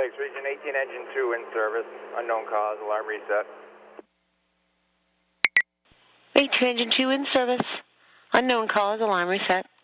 Phoenix Region 18, engine 2 in service. Unknown cause, alarm reset. 18, engine 2 in service. Unknown cause, alarm reset.